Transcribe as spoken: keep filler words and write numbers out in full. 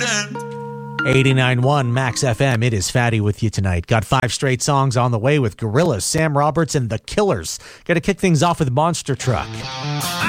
eighty-nine point one Max F M. It is Fatty with you tonight. Got five straight songs on the way with Gorillaz, Sam Roberts, and The Killers. Got to kick things off with Monster Truck.